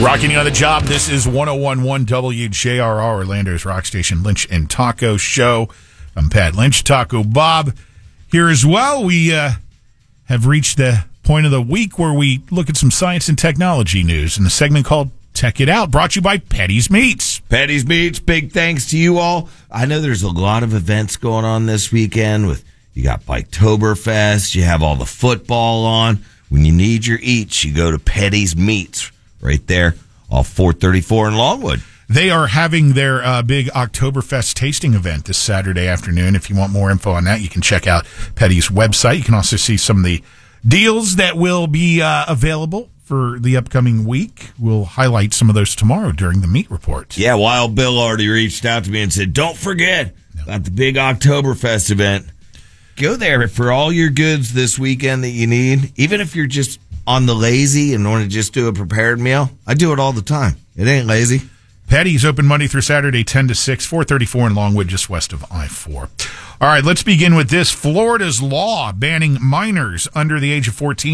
Rocking you on the job. This is 101.1 WJRR, Orlando's rock station, Lynch and Taco Show. I'm Pat Lynch, Taco Bob here as well. We have reached the point of the week where we look at some science and technology news in a segment called Tech It Out, brought to you by Petty's Meats. Petty's Meats, big thanks to you all. I know there's a lot of events going on this weekend. You got Biketoberfest, you have all the football on. When you need your eats, you go to Petty's Meats right there off 434 in Longwood. They are having their big Oktoberfest tasting event this Saturday afternoon. If you want more info on that, you can check out Petty's website. You can also see some of the deals that will be available for the upcoming week. We'll highlight some of those tomorrow during the meat report. Yeah, Wild Bill already reached out to me and said, don't forget about the big Oktoberfest event. Go there for all your goods this weekend that you need. Even if you're just on the lazy and want to just do a prepared meal, I do it all the time. It ain't lazy. Petty's open Monday through Saturday, 10 to 6, 434 in Longwood, just west of I-4. All right, let's begin with this. Florida's law banning minors under the age of 14